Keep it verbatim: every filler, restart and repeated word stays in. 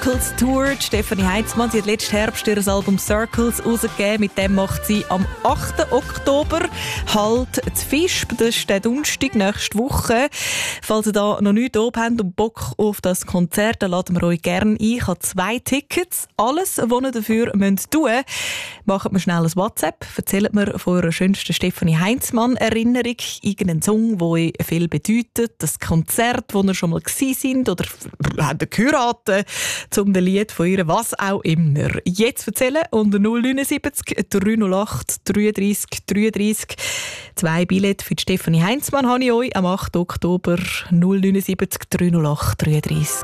Circles Tour. Die Stefanie Heinzmann, sie hat letzten Herbst ihr Album Circles rausgegeben. Mit dem macht sie am achten Oktober halt zu Fisch. Das ist der Donnerstag nächste Woche. Falls ihr da noch nichts oben habt und Bock auf das Konzert, dann laden wir euch gerne ein. Ich habe zwei Tickets. Alles, was ihr dafür tun müsst, macht mir schnell ein WhatsApp. Erzählt mir von eurer schönsten Stefanie Heinzmann-Erinnerung. Irgendeinen Song, der euch viel bedeutet. Das Konzert, wo ihr schon mal gewesen sind oder habt ihr geheiratet, zum Lied von ihr, was auch immer. Jetzt erzählen unter null neun sieben drei null acht dreiunddreißig dreiunddreißig. Zwei Billette für die Stefanie Heinzmann habe ich euch am achten Oktober null neun sieben drei null acht dreiunddreißig.